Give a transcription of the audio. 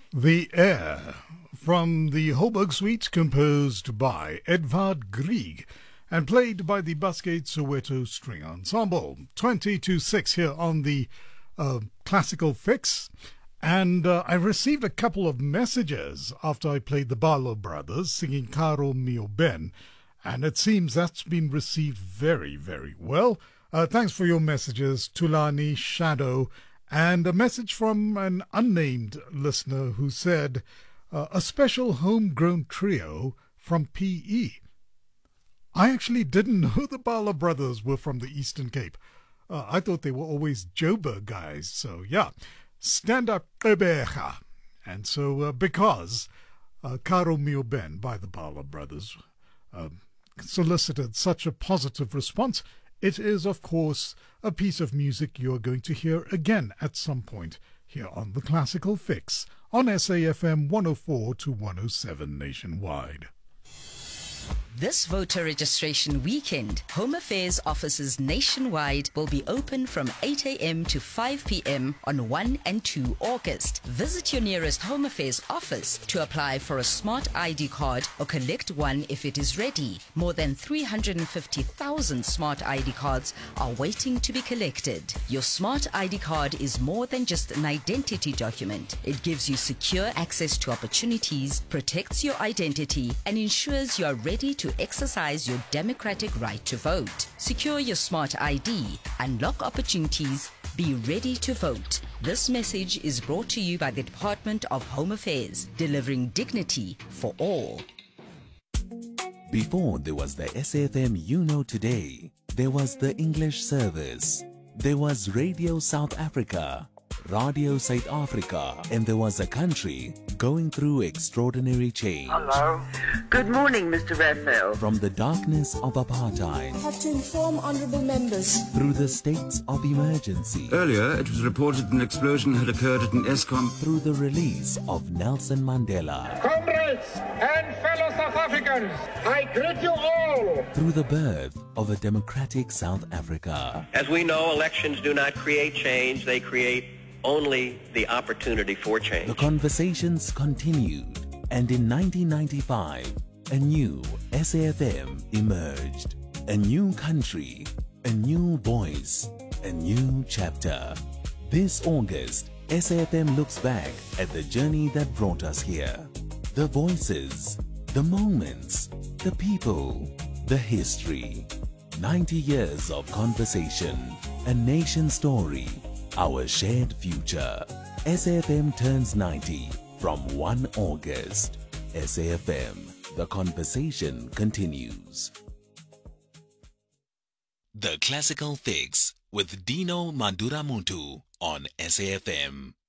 The Air from the Holberg Suite, composed by Edvard Grieg and played by the Busgate Soweto String Ensemble. 20 to 6 here on the Classical Fix. And I received a couple of messages after I played the Barlow Brothers singing Caro Mio Ben, and it seems that's been received very, very well. Thanks for your messages, Tulani, Shadow, and a message from an unnamed listener who said, a special homegrown trio from PE. I actually didn't know the Barlow Brothers were from the Eastern Cape. I thought they were always Joburg guys, so yeah. Stand Up Ebeja. And so because Caro Mio Ben by the Barlow Brothers solicited such a positive response, it is, of course, a piece of music you are going to hear again at some point here on the Classical Fix on SAFM 104 to 107 nationwide. This voter registration weekend, Home Affairs offices nationwide will be open from 8 a.m. to 5 p.m. on 1 and 2 August. Visit your nearest Home Affairs office to apply for a smart ID card or collect one if it is ready. More than 350,000 smart ID cards are waiting to be collected. Your smart ID card is more than just an identity document. It gives you secure access to opportunities, protects your identity, and ensures you are ready to exercise your democratic right to vote. Secure your smart ID, unlock opportunities, be ready to vote. This message is brought to you by the Department of Home Affairs, delivering dignity for all. Before there was the SAFM you know today, there was the English service. There was Radio South Africa, Radio South Africa, and there was a country going through extraordinary change. Hello. Good morning, Mr. Raphael. From the darkness of apartheid, I have to inform honourable members. through the states of emergency, Earlier, it was reported an explosion had occurred at an ESCOM. through the release of Nelson Mandela, Comrades and fellow South Africans, I greet you all. through the birth of a democratic South Africa. As we know, elections do not create change, they create only the opportunity for change. The conversations continued, and in 1995, a new SAFM emerged. A new country, a new voice, a new chapter. This August, SAFM looks back at the journey that brought us here. The voices, the moments, the people, the history. 90 years of conversation, a nation story, our shared future. SAFM turns 90 from 1 August. SAFM, the conversation continues. The Classical Fix with Dino Manduramuntu on SAFM.